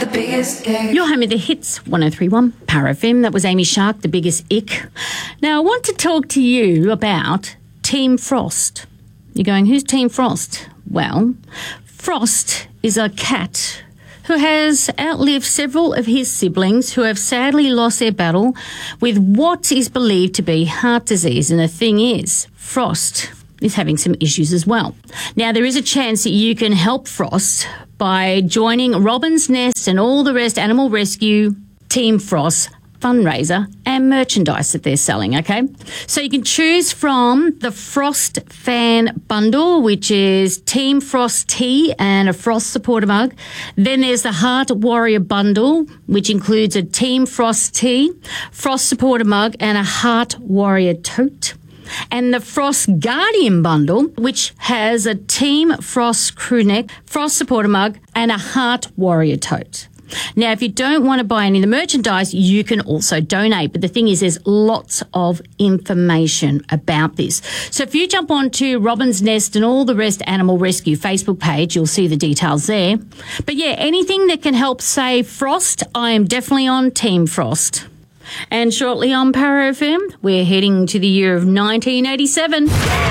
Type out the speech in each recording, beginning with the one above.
the biggest ick. You're home with the hits, 103.1 Power FM. That was Amy Shark, the biggest ick. Now, I want to talk to you about Team Frost. You're going, who's Team Frost? Well, Frost is a cat who has outlived several of his siblings who have sadly lost their battle with what is believed to be heart disease. And the thing is, Frost is having some issues as well. Now, there is a chance that you can help Frost by joining Robin's Nest and all the rest Animal Rescue Team Frost fundraiser and merchandise that they're selling, okay? So you can choose from the Frost Fan Bundle, which is Team Frost tea and a Frost supporter mug. Then there's the Heart Warrior Bundle, which includes a Team Frost tea, Frost supporter mug, and a Heart Warrior tote. And the Frost Guardian Bundle, which has a Team Frost crew neck, Frost supporter mug, and a Heart Warrior tote. Now, if you don't want to buy any of the merchandise, you can also donate. But the thing is, there's lots of information about this. So if you jump onto Robin's Nest and all the rest Animal Rescue Facebook page, you'll see the details there. But yeah, anything that can help save Frost, I am definitely on Team Frost. And shortly on Power FM, we're heading to the year of 1987.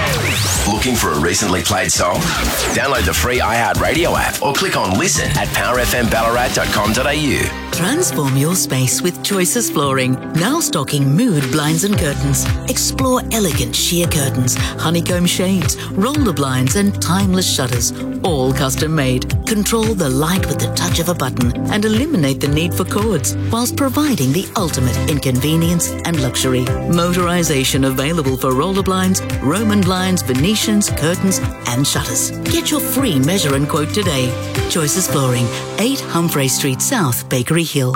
Looking for a recently played song? Download the free iHeartRadio app or click on listen at powerfmballarat.com.au. Transform your space with Choices Flooring. Now stocking mood blinds and curtains. Explore elegant sheer curtains, honeycomb shades, roller blinds and timeless shutters. All custom made. Control the light with the touch of a button and eliminate the need for cords whilst providing the ultimate in convenience and luxury. Motorization available for roller blinds, Roman blinds, Venetians, curtains and shutters. Get your free measure and quote today. Choices Flooring, 8 Humphrey Street South, Bakery Hill.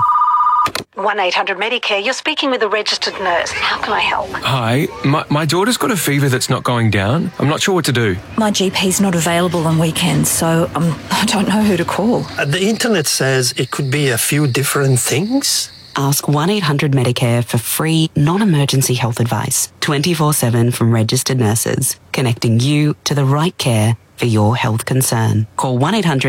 1-800-Medicare, you're speaking with a registered nurse. How can I help? Hi, my daughter's got a fever that's not going down. I'm not sure what to do. My GP's not available on weekends, so I don't know who to call. The internet says it could be a few different things. Ask 1-800-Medicare for free, non-emergency health advice, 24/7 from registered nurses, connecting you to the right care for your health concern. Call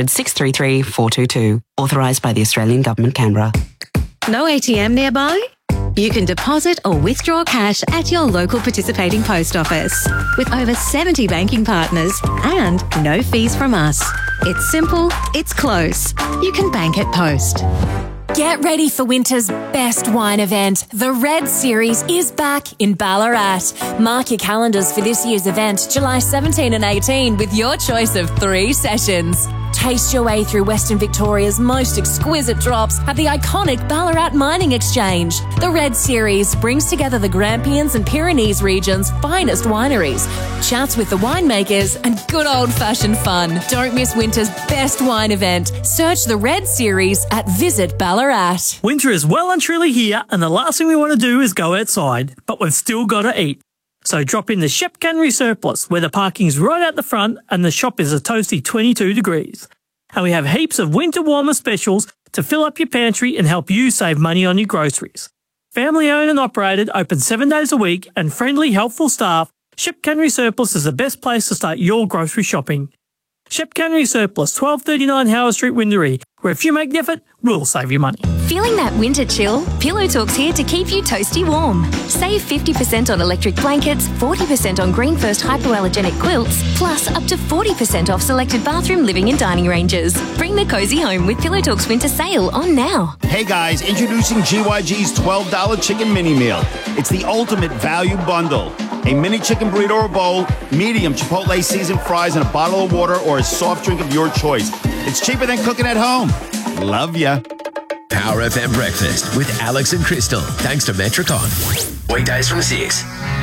1-800-633-422, authorised by the Australian Government, Canberra. No ATM nearby? You can deposit or withdraw cash at your local participating post office. With over 70 banking partners and no fees from us. It's simple, it's close. You can bank at Post. Get ready for winter's best wine event. The Red Series is back in Ballarat. Mark your calendars for this year's event, July 17 and 18, with your choice of 3 sessions. Taste your way through Western Victoria's most exquisite drops at the iconic Ballarat Mining Exchange. The Red Series brings together the Grampians and Pyrenees region's finest wineries, chats with the winemakers, and good old-fashioned fun. Don't miss winter's best wine event. Search the Red Series at Visit Ballarat. Winter is well and truly here, and the last thing we want to do is go outside, but we've still got to eat. So drop in the Shep Cannery Surplus, where the parking's right out the front and the shop is a toasty 22 degrees. And we have heaps of winter warmer specials to fill up your pantry and help you save money on your groceries. Family owned and operated, open 7 days a week, and friendly, helpful staff, Shep Cannery Surplus is the best place to start your grocery shopping. Shep Cannery Surplus, 1239 Howard Street, Windaree, where if you make the effort, we'll save you money. Feeling that winter chill? Pillow Talk's here to keep you toasty warm. Save 50% on electric blankets, 40% on Green First hypoallergenic quilts, plus up to 40% off selected bathroom, living and dining ranges. Bring the cozy home with Pillow Talk's winter sale on now. Hey guys, introducing GYG's $12 chicken mini meal. It's the ultimate value bundle. A mini chicken burrito or bowl, medium Chipotle seasoned fries, and a bottle of water or a soft drink of your choice. It's cheaper than cooking at home. Love ya. Power FM Breakfast with Alex and Crystal. Thanks to Metricon. Weekdays from 6.